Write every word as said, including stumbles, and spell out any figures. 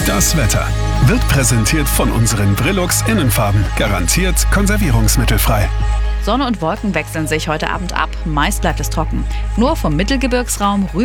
Das Wetter wird präsentiert von unseren Brilux Innenfarben. Garantiert konservierungsmittelfrei. Sonne und Wolken wechseln sich heute Abend ab. Meist bleibt es trocken. Nur vom Mittelgebirgsraum rüber